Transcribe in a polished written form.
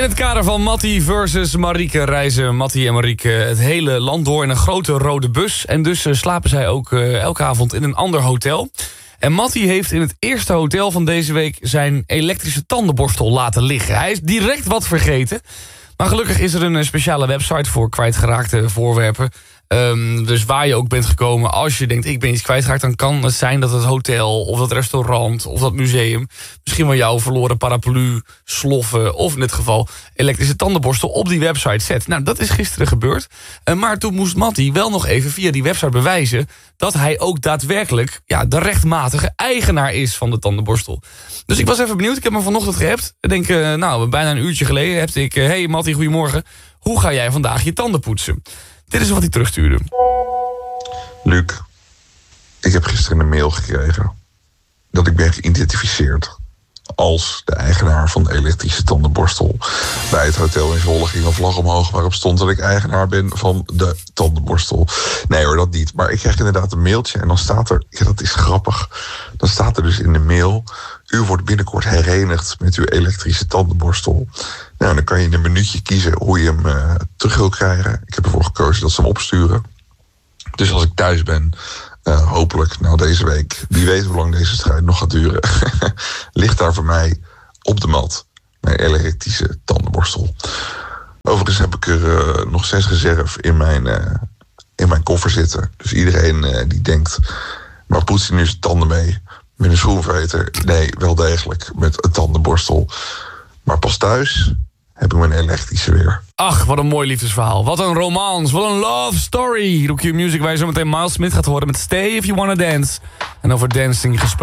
In het kader van Mattie versus Marieke reizen Mattie en Marieke het hele land door in een grote rode bus. En dus slapen zij ook elke avond in een ander hotel. En Mattie heeft in het eerste hotel van deze week zijn elektrische tandenborstel laten liggen. Hij is direct wat vergeten. Maar gelukkig is er een speciale website voor kwijtgeraakte voorwerpen. Dus waar je ook bent gekomen, als je denkt ik ben iets kwijtgeraakt, dan kan het zijn dat het hotel of dat restaurant of dat museum misschien wel jouw verloren paraplu, sloffen of in dit geval elektrische tandenborstel op die website zet. Nou, dat is gisteren gebeurd. Maar toen moest Mattie wel nog even via die website bewijzen dat hij ook daadwerkelijk de rechtmatige eigenaar is van de tandenborstel. Dus ik was even benieuwd. Ik heb hem vanochtend geappt. Ik denk, bijna een uurtje geleden heb ik, hey Mattie, goedemorgen. Hoe ga jij vandaag je tanden poetsen? Dit is wat hij terugstuurde. Luc, ik heb gisteren een mail gekregen dat ik ben geïdentificeerd als de eigenaar van de elektrische tandenborstel. Bij het hotel in Zwolle ging een vlag omhoog waarop stond dat ik eigenaar ben van de tandenborstel. Nee hoor, dat niet. Maar ik kreeg inderdaad een mailtje en dan staat er, dat is grappig, dan staat er dus in de mail: u wordt binnenkort herenigd met uw elektrische tandenborstel. Nou, dan kan je in een minuutje kiezen hoe je hem terug wil krijgen. Ik heb ervoor gekozen dat ze hem opsturen. Dus als ik thuis ben, hopelijk deze week, wie weet hoe lang deze strijd nog gaat duren, ligt daar voor mij op de mat mijn elektrische tandenborstel. Overigens heb ik er nog 6 reserve in mijn koffer zitten. Dus iedereen die denkt, maar poetst hij nu zijn tanden mee met een schoenveter? Nee, wel degelijk met een tandenborstel. Maar pas thuis heb ik mijn elektrische weer. Ach, wat een mooi liefdesverhaal. Wat een romance, wat een love story. Hier op Q-Music waar je zo meteen Miles Smith gaat horen met Stay If You Wanna Dance. En over dancing gesproken.